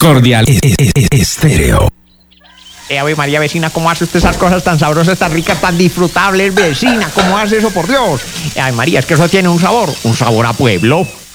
Cordial Estéreo. Ave María, vecina, ¿cómo hace usted esas cosas tan sabrosas, tan ricas, tan disfrutables, vecina? ¿Cómo hace eso, por Dios? Ave María, es que eso tiene un sabor a pueblo.